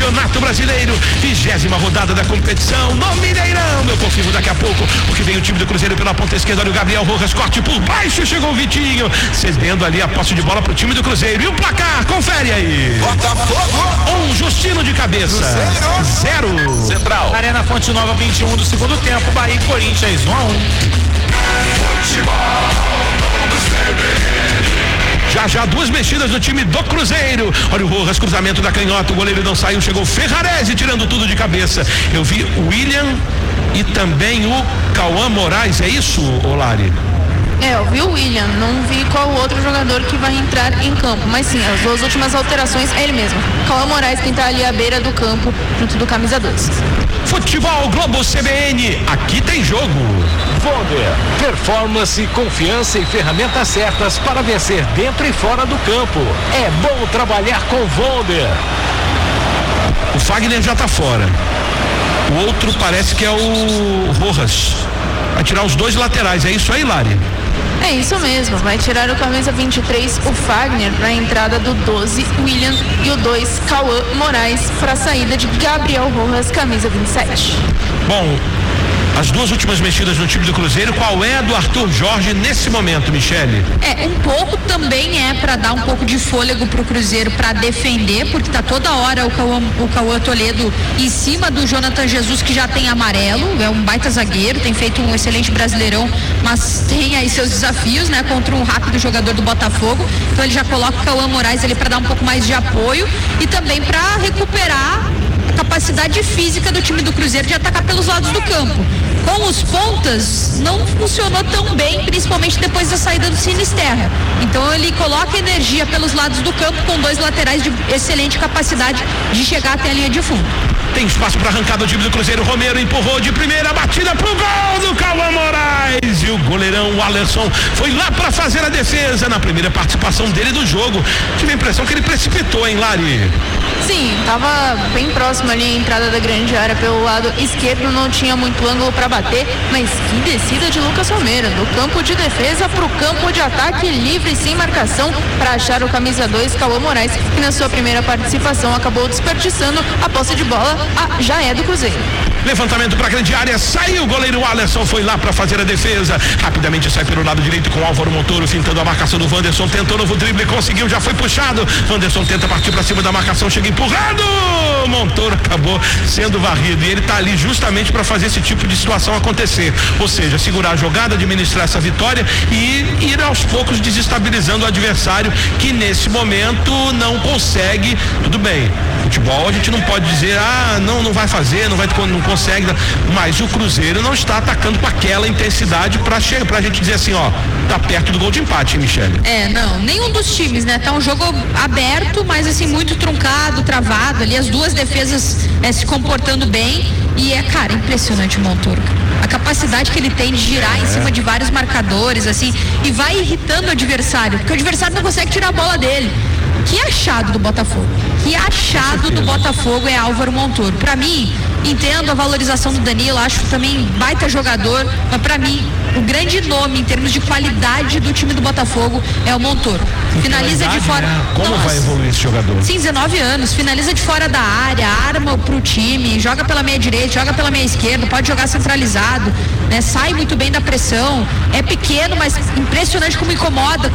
Campeonato Brasileiro, 20ª rodada da competição no Mineirão. Eu confirmo daqui a pouco, porque vem o time do Cruzeiro pela ponta esquerda. Olha o Gabriel Rojas, corte por baixo, chegou o Vitinho, cedendo ali a posse de bola pro time do Cruzeiro. E o placar, confere aí. Botafogo. Justino de cabeça. 0. Central. Arena Fonte Nova, 21 do segundo tempo. Bahia e Corinthians, 1-1. Já 2 mexidas no time do Cruzeiro. Olha o Rojas, cruzamento da canhota, o goleiro não saiu, chegou Ferrarese tirando tudo de cabeça. Eu vi o William e também o Cauã Moraes, é isso, Olari? Eu vi o William, não vi qual outro jogador que vai entrar em campo, mas sim, as 2 últimas alterações é ele mesmo, Cauã Moraes, que está ali à beira do campo, junto do camisa 2. Futebol Globo CBN, aqui tem jogo. Vonder, performance, confiança e ferramentas certas para vencer dentro e fora do campo. É bom trabalhar com Vonder. O Fagner já está fora. O outro parece que é o Rojas. Vai tirar os 2 laterais, é isso aí, Lari? É isso mesmo, vai tirar o camisa 23, o Fagner, para a entrada do 12, William, e o 2, Cauã Moraes, para a saída de Gabriel Rojas, camisa 27. Bom, as 2 últimas mexidas no time do Cruzeiro, qual é a do Arthur Jorge nesse momento, Michele? Um pouco também é para dar um pouco de fôlego pro Cruzeiro para defender, porque tá toda hora o Cauã Toledo em cima do Jonathan Jesus, que já tem amarelo, é um baita zagueiro, tem feito um excelente Brasileirão, mas tem aí seus desafios, né, contra um rápido jogador do Botafogo. Então ele já coloca o Cauã Moraes ali para dar um pouco mais de apoio e também para recuperar a capacidade física do time do Cruzeiro de atacar pelos lados do campo. Com os pontas não funcionou tão bem, principalmente depois da saída do Sinisterra. Então ele coloca energia pelos lados do campo com 2 laterais de excelente capacidade de chegar até a linha de fundo. Tem espaço para arrancada do time do Cruzeiro. Romero empurrou de primeira, batida pro gol do Cauã Moraes. E o goleirão Alisson foi lá para fazer a defesa na primeira participação dele do jogo. Tive a impressão que ele precipitou, hein, Lari? Sim, estava bem próximo ali a entrada da grande área pelo lado esquerdo, não tinha muito ângulo para bater, mas que descida de Lucas Romero, do campo de defesa pro campo de ataque, livre sem marcação, para achar o camisa 2, Cauã Moraes, que na sua primeira participação acabou desperdiçando a posse de bola, já é do Cruzeiro. Levantamento para a grande área, saiu o goleiro Alisson, foi lá para fazer a defesa, rapidamente sai pelo lado direito com o Álvaro Montoro, fintando a marcação do Wanderson, tentou novo drible, conseguiu, já foi puxado, Wanderson tenta partir para cima da marcação, chega empurrado, Montoro acabou sendo varrido, e ele tá ali justamente para fazer esse tipo de situação acontecer, ou seja, segurar a jogada, administrar essa vitória e ir aos poucos desestabilizando o adversário, que nesse momento não consegue. Tudo bem, futebol a gente não pode dizer, não vai fazer, não consegue, mas o Cruzeiro não está atacando com aquela intensidade pra gente dizer assim, tá perto do gol de empate, hein, Michele? Não, nenhum dos times, né? Tá um jogo aberto, mas assim, muito truncado, travado ali, as 2 defesas se comportando bem, e cara, impressionante o Montoro. A capacidade que ele tem de girar em cima de vários marcadores, assim, e vai irritando o adversário, porque o adversário não consegue tirar a bola dele. Que achado do Botafogo. Que achado do Botafogo é Álvaro Montoro. Pra mim, entendo a valorização do Danilo, acho também baita jogador, mas pra mim, o grande nome em termos de qualidade do time do Botafogo é o Montoro. Finaliza de fora. Né? Como vai evoluir esse jogador? Sim, 19 anos, finaliza de fora da área, arma pro time, joga pela meia direita, joga pela meia esquerda, pode jogar centralizado, né? Sai muito bem da pressão, é pequeno, mas impressionante como incomoda